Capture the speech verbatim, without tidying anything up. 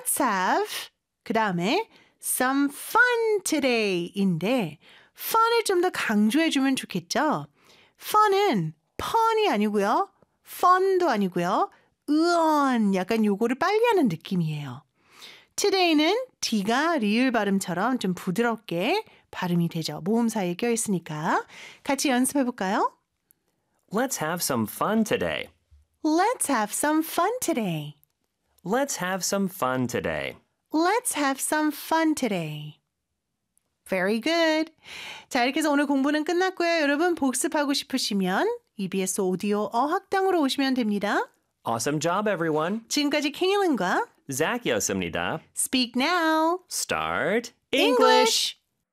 Let's have 그 다음에 some fun today인데 fun을 좀 더 강조해주면 좋겠죠? fun은 fun이 아니고요. fun도 아니고요. 으언 약간 요거를 빨리 하는 느낌이에요. today는 D가 리을 발음처럼 좀 부드럽게 발음이 되죠. 모음 사이에 껴있으니까. 같이 연습해볼까요? Let's have some fun today. Let's have some fun today. Let's have some fun today. Let's have some fun today. Very good. 자, 이렇게 해서 오늘 공부는 끝났고요. 여러분 복습하고 싶으시면 이비에스 오디오 어학당으로 오시면 됩니다. Awesome job, everyone. 지금까지 케일린과 Zachy였습니다. Speak Now Start English.